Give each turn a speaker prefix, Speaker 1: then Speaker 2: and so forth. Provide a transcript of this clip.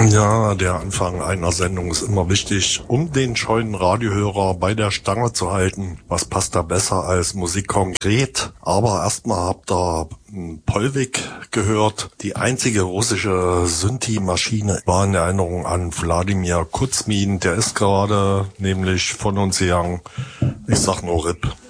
Speaker 1: Ja, der Anfang einer Sendung ist immer wichtig, um den scheuen Radiohörer bei der Stange zu halten. Was passt da besser als Musik konkret? Aber erstmal habt ihr Polvik gehört. Die einzige russische Synthi-Maschine war in Erinnerung an Wladimir Kuzmin. Der ist gerade nämlich von uns gegangen. Ich sag nur RIP.